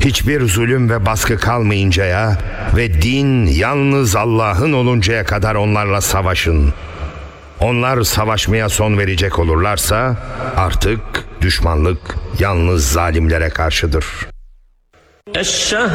hiçbir zulüm ve baskı kalmayıncaya ve din yalnız Allah'ın oluncaya kadar onlarla savaşın. Onlar savaşmaya son verecek olurlarsa artık düşmanlık yalnız zalimlere karşıdır.